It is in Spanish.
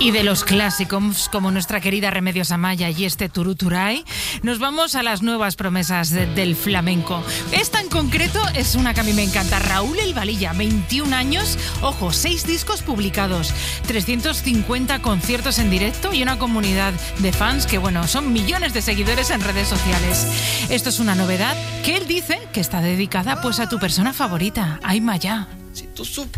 Y de los clásicos, como nuestra querida Remedios Amaya y este Turuturay, nos vamos a las nuevas promesas del flamenco. Esta en concreto es una que a mí me encanta. Raúl El Valilla, 21 años, ojo, 6 discos publicados, 350 conciertos en directo y una comunidad de fans que, bueno, son millones de seguidores en redes sociales. Esto es una novedad que él dice que está dedicada pues a tu persona favorita, Ay Maya. Si tú supieras